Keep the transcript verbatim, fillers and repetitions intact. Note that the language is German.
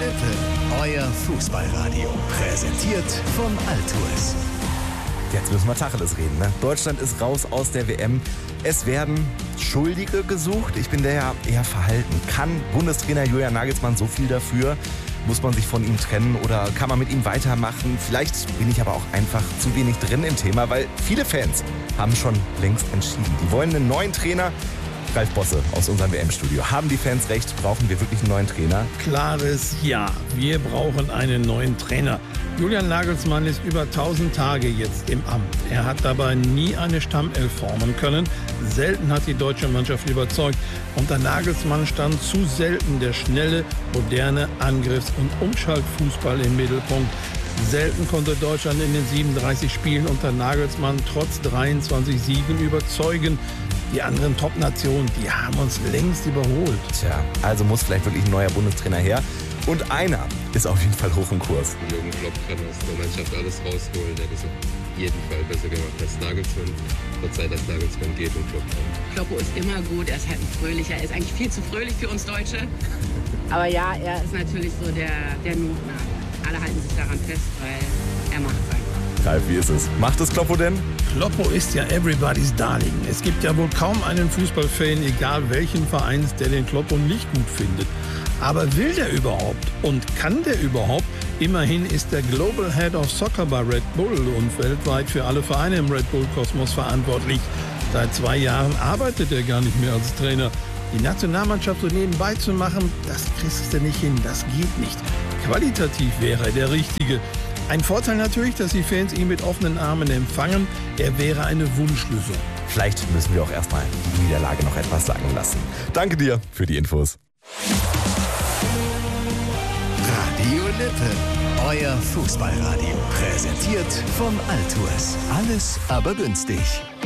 Lippe, euer Fußballradio. Präsentiert von Altours. Jetzt müssen wir Tacheles reden. Ne? Deutschland ist raus aus der W M. Es werden Schuldige gesucht. Ich bin da ja eher verhalten. Kann Bundestrainer Julian Nagelsmann so viel dafür? Muss man sich von ihm trennen oder kann man mit ihm weitermachen? Vielleicht bin ich aber auch einfach zu wenig drin im Thema, weil viele Fans haben schon längst entschieden. Die wollen einen neuen Trainer. Ralf Bosse aus unserem W M-Studio. Haben die Fans recht? Brauchen wir wirklich einen neuen Trainer? Klares Ja. Wir brauchen einen neuen Trainer. Julian Nagelsmann ist über tausend Tage jetzt im Amt. Er hat dabei nie eine Stammelf formen können. Selten hat die deutsche Mannschaft überzeugt. Unter Nagelsmann stand zu selten der schnelle, moderne Angriffs- und Umschaltfußball im Mittelpunkt. Selten konnte Deutschland in den siebenunddreißig Spielen unter Nagelsmann trotz dreiundzwanzig Siegen überzeugen. Die anderen Top-Nationen, die haben uns längst überholt. Tja, also muss vielleicht wirklich ein neuer Bundestrainer her. Und einer ist auf jeden Fall hoch im Kurs. Jürgen Klopp kann aus der Mannschaft alles rausholen. Der hat es auf jeden Fall besser gemacht als Nagelsmann. Wird Zeit, dass Nagelsmann geht und Klopp kommt. Kloppo ist immer gut, er ist halt ein fröhlicher. Er ist eigentlich viel zu fröhlich für uns Deutsche. Aber ja, er ist natürlich so der, der Notnagel. Alle halten sich daran fest, weil er macht es einfach. Ralf, wie ist es? Macht es Kloppo denn? Kloppo ist ja everybody's darling. Es gibt ja wohl kaum einen Fußballfan, egal welchen Vereins, der den Kloppo nicht gut findet. Aber will der überhaupt? Und kann der überhaupt? Immerhin ist der Global Head of Soccer bei Red Bull und weltweit für alle Vereine im Red Bull-Kosmos verantwortlich. Seit zwei Jahren arbeitet er gar nicht mehr als Trainer. Die Nationalmannschaft so nebenbei zu machen, das kriegst du nicht hin, das geht nicht. Qualitativ wäre er der Richtige. Ein Vorteil natürlich, dass die Fans ihn mit offenen Armen empfangen. Er wäre eine Wunschlösung. Vielleicht müssen wir auch erstmal die Niederlage noch etwas sagen lassen. Danke dir für die Infos. Radio Lippe, euer Fußballradio. Präsentiert von Altours. Alles aber günstig.